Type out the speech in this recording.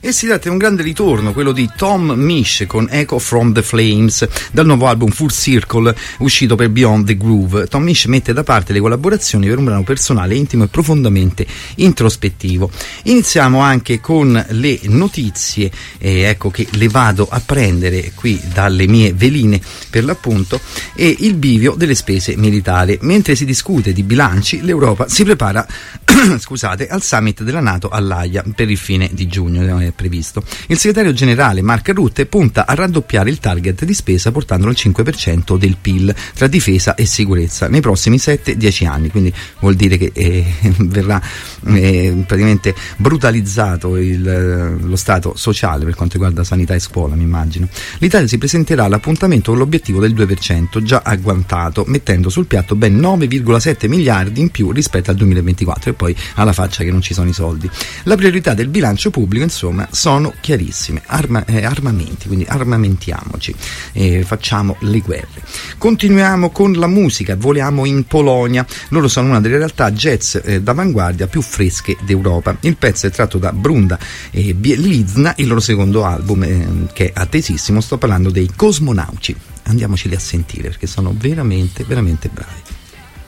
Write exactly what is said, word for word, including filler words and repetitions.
E si tratta di un grande ritorno, quello di Tom Misch con Echo from the Flames, dal nuovo album Full Circle uscito per Beyond the Groove. Tom Misch mette da parte le collaborazioni per un brano personale, intimo e profondamente introspettivo. Iniziamo anche con le notizie, eh, ecco che le vado a prendere qui dalle mie veline per l'appunto, e il bivio delle spese militari. Mentre si discute di bilanci, l'Europa si prepara scusate, al summit della NATO all'Aia per il fine di giugno è previsto. Il segretario generale Mark Rutte punta a raddoppiare il target di spesa portandolo al cinque per cento del P I L tra difesa e sicurezza nei prossimi sette dieci anni, quindi vuol dire che eh, verrà eh, praticamente brutalizzato il, lo stato sociale per quanto riguarda sanità e scuola, mi immagino. L'Italia si presenterà all'appuntamento con l'obiettivo del due per cento già agguantato, mettendo sul piatto ben nove virgola sette miliardi in più rispetto al duemilaventiquattro, e poi alla faccia che non ci sono i soldi. La priorità del bilancio pubblico insomma sono chiarissime: Arma, eh, armamenti, quindi armamentiamoci, eh, facciamo le guerre. Continuiamo con la musica, voliamo in Polonia. Loro sono una delle realtà jazz eh, d'avanguardia più fresche d'Europa. Il pezzo è tratto da Brunda e Bielizna, il loro secondo album eh, che è attesissimo. Sto parlando dei Cosmonauci. Andiamoceli a sentire perché sono veramente veramente bravi.